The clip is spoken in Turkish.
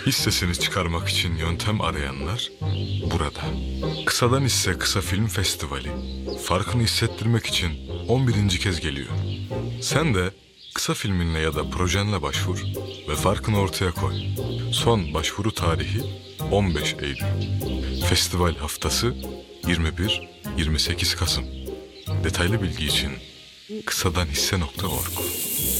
Hissesini çıkarmak için yöntem arayanlar burada. Kısadan Hisse Kısa Film Festivali farkını hissettirmek için 11. kez geliyor. Sen de kısa filminle ya da projenle başvur ve farkını ortaya koy. Son başvuru tarihi 15 Eylül. Festival haftası 21-28 Kasım. Detaylı bilgi için kısadanhisse.org.